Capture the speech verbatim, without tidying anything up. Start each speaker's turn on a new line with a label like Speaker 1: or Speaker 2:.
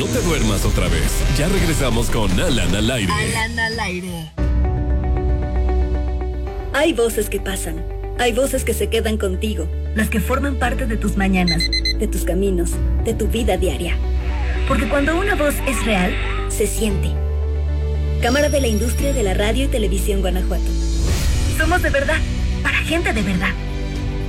Speaker 1: te duermas otra vez. Ya regresamos con Alan al aire.
Speaker 2: Alan al aire.
Speaker 3: Hay voces que pasan. Hay voces que se quedan contigo. Las que forman parte de tus mañanas, de tus caminos, de tu vida diaria. Porque cuando una voz es real, se siente. Cámara de la Industria de la Radio y Televisión Guanajuato. Somos de verdad, para gente de verdad.